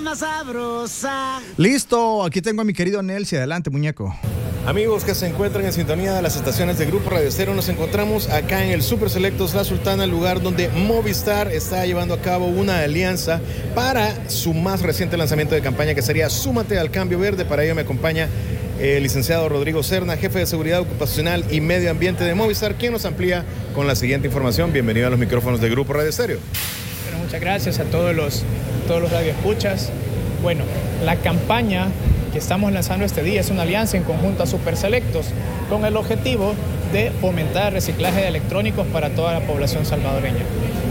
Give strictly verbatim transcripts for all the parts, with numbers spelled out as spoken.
más sabrosa. Listo, aquí tengo a mi querido Nelsi. Adelante, muñeco. Amigos que se encuentran en sintonía de las estaciones de Grupo Radio Estéreo, nos encontramos acá en el Super Selectos La Sultana, el lugar donde Movistar está llevando a cabo una alianza para su más reciente lanzamiento de campaña, que sería Súmate al Cambio Verde. Para ello me acompaña el licenciado Rodrigo Serna, jefe de Seguridad Ocupacional y Medio Ambiente de Movistar, quien nos amplía con la siguiente información. Bienvenido a los micrófonos de Grupo Radio Estéreo. Bueno, muchas gracias a todos los, todos los radioescuchas. Bueno, la campaña que estamos lanzando este día es una alianza en conjunto a Super Selectos con el objetivo de fomentar el reciclaje de electrónicos para toda la población salvadoreña.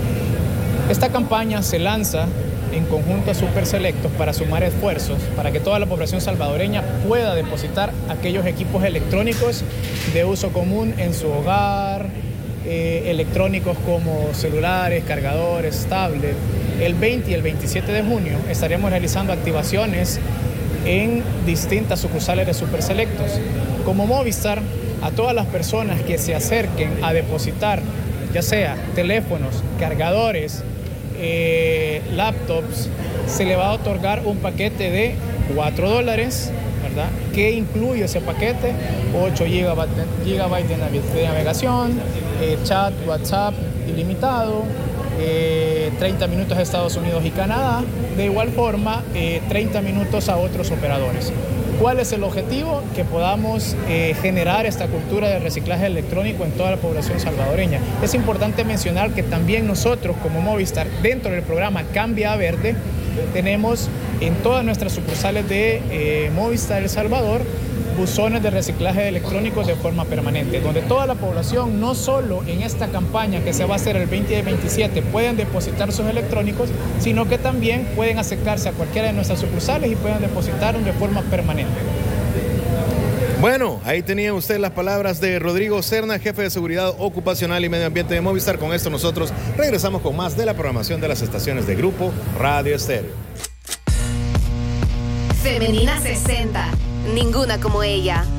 Esta campaña se lanza en conjunto a Super Selectos para sumar esfuerzos para que toda la población salvadoreña pueda depositar aquellos equipos electrónicos de uso común en su hogar, eh, electrónicos como celulares, cargadores, tablets. El veinte y el veintisiete de junio estaremos realizando activaciones en distintas sucursales de Super Selectos. Como Movistar, a todas las personas que se acerquen a depositar, ya sea teléfonos, cargadores, eh, laptops, se le va a otorgar un paquete de cuatro dólares, ¿verdad? Que incluye ese paquete, ocho gigabytes de navegación, eh, chat, WhatsApp ilimitado, Eh, treinta minutos a Estados Unidos y Canadá, de igual forma eh, treinta minutos a otros operadores. ¿Cuál es el objetivo? Que podamos eh, generar esta cultura de reciclaje electrónico en toda la población salvadoreña. Es importante mencionar que también nosotros como Movistar, dentro del programa Cambia a Verde, tenemos en todas nuestras sucursales de eh, Movistar El Salvador buzones de reciclaje electrónico de forma permanente, donde toda la población, no solo en esta campaña que se va a hacer el veinte y el veintisiete, pueden depositar sus electrónicos, sino que también pueden acercarse a cualquiera de nuestras sucursales y pueden depositar de forma permanente. Bueno, ahí tenía usted las palabras de Rodrigo Serna, jefe de Seguridad Ocupacional y Medio Ambiente de Movistar. Con esto nosotros regresamos con más de la programación de las estaciones de Grupo Radio Estéreo. Femenina sesenta. Ninguna como ella.